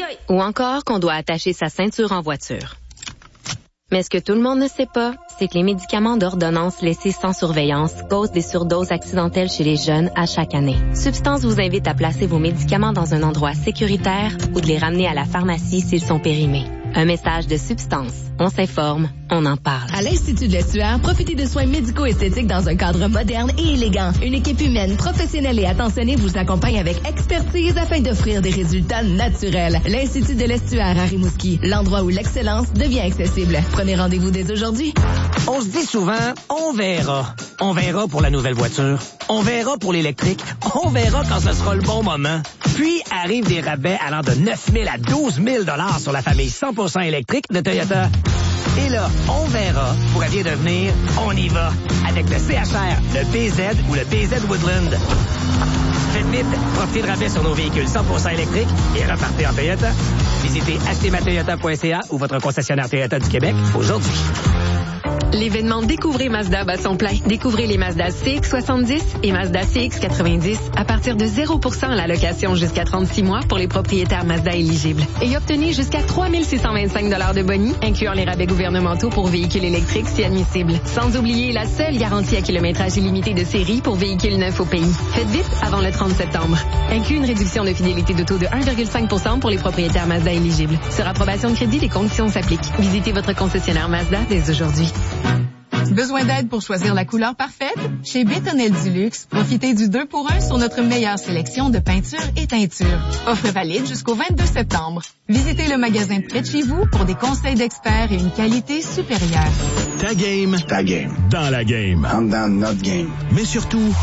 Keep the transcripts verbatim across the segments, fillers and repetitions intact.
aïe! Ou encore qu'on doit attacher sa ceinture en voiture. Mais ce que tout le monde ne sait pas, c'est que les médicaments d'ordonnance laissés sans surveillance causent des surdoses accidentelles chez les jeunes à chaque année. Substance vous invite à placer vos médicaments dans un endroit sécuritaire ou de les ramener à la pharmacie s'ils sont périmés. Un message de Substance. On s'informe, on en parle. À l'Institut de l'Estuaire, profitez de soins médico-esthétiques dans un cadre moderne et élégant. Une équipe humaine, professionnelle et attentionnée vous accompagne avec expertise afin d'offrir des résultats naturels. L'Institut de l'Estuaire à Rimouski, l'endroit où l'excellence devient accessible. Prenez rendez-vous dès aujourd'hui. On se dit souvent, on verra. On verra pour la nouvelle voiture. On verra pour l'électrique. On verra quand ce sera le bon moment. Puis arrivent des rabais allant de neuf mille à douze mille dollars sur la famille cent pour cent électrique de Toyota. Et là, on verra pourrait bien devenir on y va avec le C H R, le B Z ou le B Z Woodland. Faites vite, profitez de rabais sur nos véhicules cent pour cent électriques et repartez en Toyota. Visitez acheter ma toyota point c a ou votre concessionnaire Toyota du Québec aujourd'hui. L'événement Découvrez Mazda bat son plein. Découvrez les Mazda C X soixante-dix et Mazda C X quatre-vingt-dix à partir de zéro pour cent à la location jusqu'à trente-six mois pour les propriétaires Mazda éligibles. Et obtenez jusqu'à trois mille six cent vingt-cinq dollars de boni, incluant les rabais gouvernementaux pour véhicules électriques si admissibles. Sans oublier la seule garantie à kilométrage illimité de série pour véhicules neufs au pays. Faites vite avant le trente septembre. Inclut une réduction de fidélité de taux de un virgule cinq pour cent pour les propriétaires Mazda éligibles. Sur approbation de crédit, les conditions s'appliquent. Visitez votre concessionnaire Mazda dès aujourd'hui. Besoin d'aide pour choisir la couleur parfaite? Chez Bétonnel du Luxe, profitez du deux pour un sur notre meilleure sélection de peintures et teintures. Offre valide jusqu'au vingt-deux septembre. Visitez le magasin près de chez vous pour des conseils d'experts et une qualité supérieure. Ta game. Ta game. Dans la game. I'm down notre game. Mais surtout,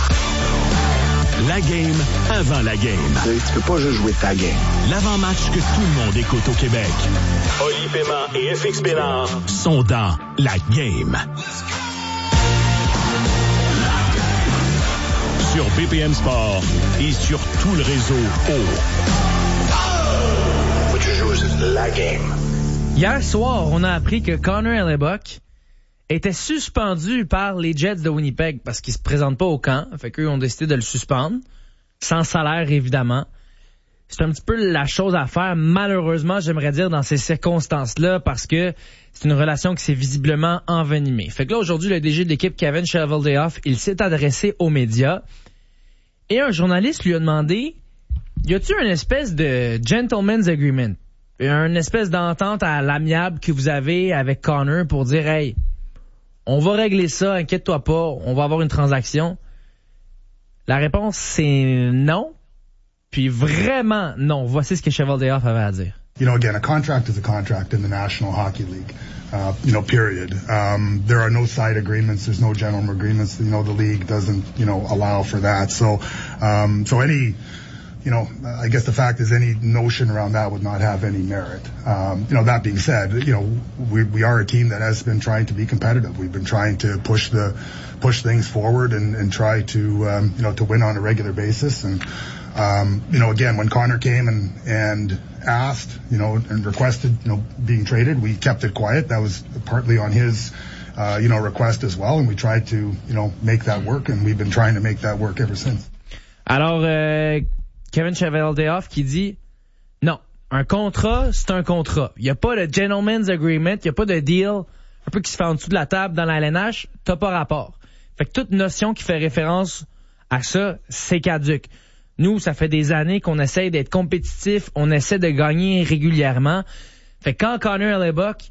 la game avant la game. Tu, tu peux pas juste jouer ta game. L'avant-match que tout le monde écoute au Québec. Oli Paiement et F X Bénard sont dans la game. Sur B P M Sport et sur tout le réseau O. Faut que tu joues la game. Hier soir, on a appris que Connor Hellebuyck était suspendu par les Jets de Winnipeg parce qu'il se présente pas au camp. Fait qu'eux ont décidé de le suspendre. Sans salaire, évidemment. C'est un petit peu la chose à faire, malheureusement, j'aimerais dire, dans ces circonstances-là, parce que c'est une relation qui s'est visiblement envenimée. Fait que là, aujourd'hui, le D G de l'équipe, Kevin Cheveldayoff, il s'est adressé aux médias et un journaliste lui a demandé, y a-t-il une espèce de gentleman's agreement, une espèce d'entente à l'amiable que vous avez avec Connor pour dire, hey, on va régler ça, inquiète-toi pas, on va avoir une transaction? La réponse, c'est non. Puis vraiment, non. Voici ce que Cheveldayoff avait à dire. You know, again, a contract is a contract in the National Hockey League, uh, you know, period. Um, there are no side agreements. There's no gentleman agreements. You know, the league doesn't, you know, allow for that. So, um, so any, you know, I guess the fact is any notion around that would not have any merit. Um, you know, that being said, you know, we, we are a team that has been trying to be competitive. We've been trying to push the, push things forward and, and try to, um, you know, to win on a regular basis. And, Um, you know, again, when Connor came and, and asked, you know, and requested, you know, being traded, we kept it quiet. That was partly on his, uh, you know, request as well. And we tried to, you know, make that work. And we've been trying to make that work ever since. Alors, euh, Kevin Cheveldayoff qui dit, non, un contrat, c'est un contrat. Il n'y a pas de gentleman's agreement, il n'y a pas de deal, un peu qui se fait en dessous de la table dans la L N H, t'as pas rapport. Fait que toute notion qui fait référence à ça, c'est caduque. Nous, ça fait des années qu'on essaie d'être compétitif, on essaie de gagner régulièrement. Fait que quand Connor Hellebuyck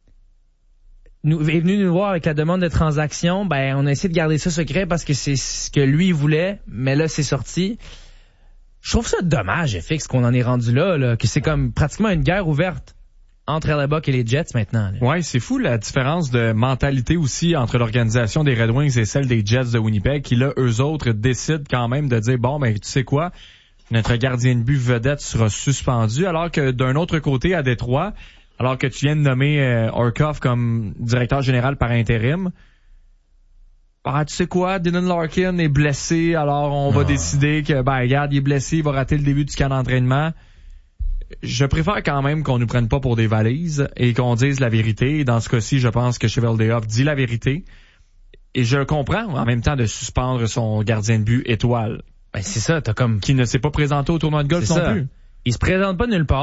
nous, est venu nous voir avec la demande de transaction, ben on a essayé de garder ça secret parce que c'est ce que lui voulait, mais là, c'est sorti. Je trouve ça dommage, F X, qu'on en est rendu là, là, que c'est comme pratiquement une guerre ouverte entre Hellebuyck et les Jets maintenant. Là. Ouais, c'est fou la différence de mentalité aussi entre l'organisation des Red Wings et celle des Jets de Winnipeg qui, là, eux autres, décident quand même de dire, bon, ben tu sais quoi, notre gardien de but vedette sera suspendu, alors que d'un autre côté, à Détroit, alors que tu viens de nommer euh, Orkov comme directeur général par intérim, ah, tu sais quoi, Dylan Larkin est blessé, alors on va ah. décider que, ben regarde, il est blessé, il va rater le début du camp d'entraînement. Je préfère quand même qu'on nous prenne pas pour des valises et qu'on dise la vérité. Dans ce cas-ci, je pense que Cheveldayoff dit la vérité. Et je comprends en même temps de suspendre son gardien de but étoile. Ben c'est ça, t'as comme... Qui ne s'est pas présenté au tournoi de golf non plus. Il se présente pas nulle part.